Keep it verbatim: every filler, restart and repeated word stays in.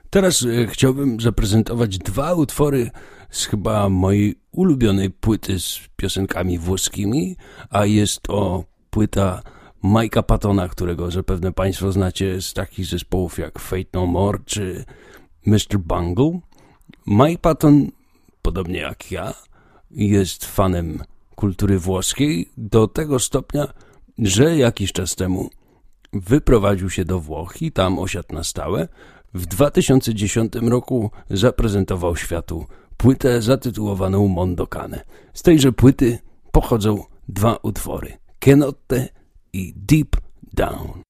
Teraz e, chciałbym zaprezentować dwa utwory z chyba mojej ulubionej płyty z piosenkami włoskimi, a jest to płyta Mike'a Pattona, którego zapewne Państwo znacie z takich zespołów jak Faith No More czy mister Bungle. Mike Patton, podobnie jak ja, jest fanem kultury włoskiej do tego stopnia, że jakiś czas temu wyprowadził się do Włoch i tam osiadł na stałe. W dwa tysiące dziesiątym roku zaprezentował światu płytę zatytułowaną Mondo Cane. Z tejże płyty pochodzą dwa utwory, Che Notte i Deep Down.